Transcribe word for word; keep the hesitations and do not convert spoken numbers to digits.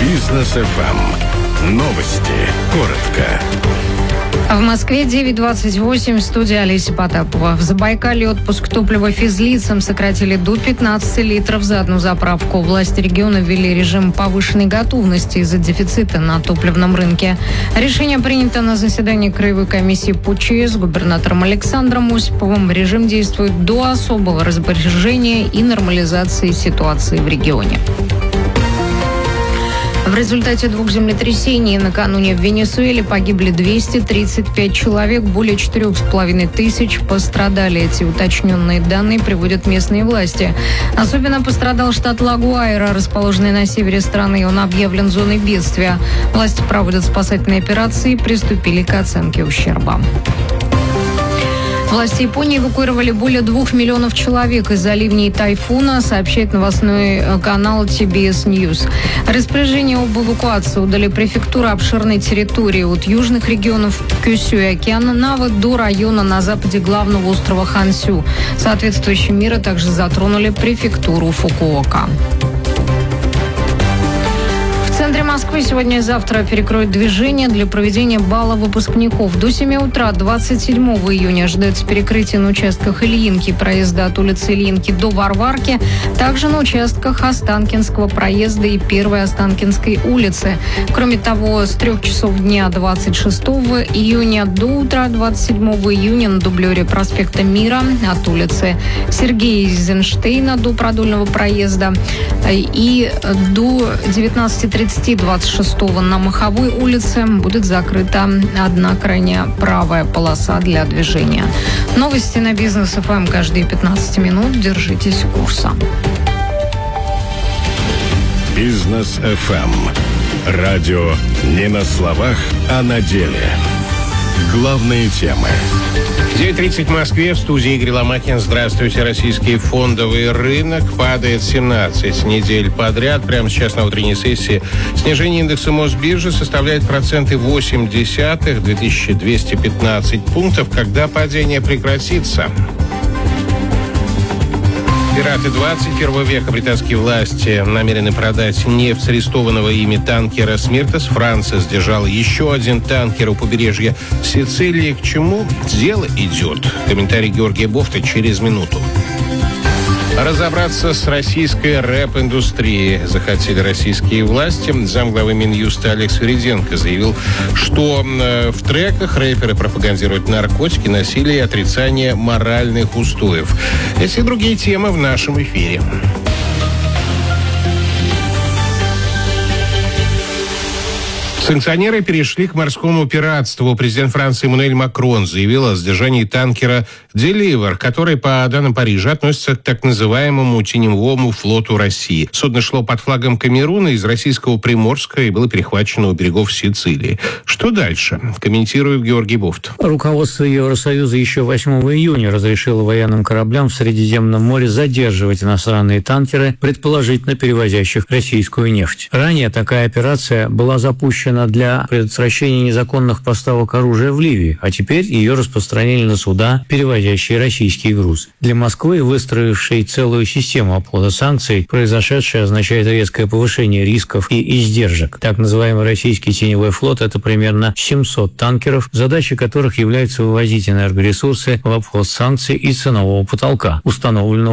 Бизнес эф эм. Новости. Коротко. В Москве девять двадцать восемь, студия Олеся Потапова. В Забайкалье отпуск топлива физлицам сократили до пятнадцати литров за одну заправку. Власти региона ввели режим повышенной готовности из-за дефицита на топливном рынке. Решение принято на заседании Краевой комиссии по ЧС губернатором Александром Осиповым. Режим действует до особого распоряжения и нормализации ситуации в регионе. В результате двух землетрясений накануне в Венесуэле погибли двести тридцать пять человек, более четырех с половиной тысяч пострадали. Эти уточненные данные приводят местные власти. Особенно пострадал штат Ла-Гуайра, расположенный на севере страны. Он объявлен зоной бедствия. Власти проводят спасательные операции и приступили к оценке ущерба. Власти Японии эвакуировали более двух миллионов человек из-за ливней и тайфуна, сообщает новостной канал ти би эс News. Распоряжение об эвакуации удали префектуры обширной территории от южных регионов Кюсю и океана Навы до района на западе главного острова Хансю. Соответствующие меры также затронули префектуру Фукуока. В центре Москвы сегодня и завтра перекроют движение для проведения бала выпускников. До семи утра двадцать седьмого июня ожидается перекрытие на участках Ильинки, проезда от улицы Ильинки до Варварки, также на участках Останкинского проезда и Первой Останкинской улицы. Кроме того, с трех часов дня двадцать шестого июня до утра двадцать седьмого июня на дублере проспекта Мира от улицы Сергея Эйзенштейна до Продольного проезда и до девятнадцати тридцати двадцать шестого на Маховой улице будет закрыта одна крайняя правая полоса для движения. Новости на Бизнес эф эм каждые пятнадцать минут. Держитесь курса. Бизнес эф эм. Радио не на словах, а на деле. Главные темы. девять тридцать в Москве, в студии Игорь Ломакин. Здравствуйте. Российский фондовый рынок падает семнадцать недель подряд. Прямо сейчас на утренней сессии снижение индекса Мосбиржи составляет проценты восемь десятых, две тысячи двести пятнадцать пунктов. Когда падение прекратится? Пираты двадцать первого века. Британские власти намерены продать нефть с арестованного ими танкера «Смиртес». Франция сдержала еще один танкер у побережья Сицилии. К чему дело идет? Комментарий Георгия Бофта через минуту. Разобраться с российской рэп-индустрией захотели российские власти. Замглавы Минюста Олег Свериденко заявил, что в треках рэперы пропагандируют наркотики, насилие и отрицание моральных устоев. Эти и другие темы в нашем эфире. Санкционеры перешли к морскому пиратству. Президент Франции Эммануэль Макрон заявил о задержании танкера «Деливер», который, по данным Парижа, относится к так называемому теневому флоту России. Судно шло под флагом Камеруна из российского Приморска и было перехвачено у берегов Сицилии. Что дальше? Комментирует Георгий Бофт. Руководство Евросоюза еще восьмого июня разрешило военным кораблям в Средиземном море задерживать иностранные танкеры, предположительно перевозящих российскую нефть. Ранее такая операция была запущена для предотвращения незаконных поставок оружия в Ливию, а теперь ее распространили на суда, перевозящие российский груз. Для Москвы, выстроившей целую систему обхода санкций, произошедшее означает резкое повышение рисков и издержек. Так называемый российский теневой флот – это примерно семьсот танкеров, задачей которых является вывозить энергоресурсы в обход санкций и ценового потолка, установленного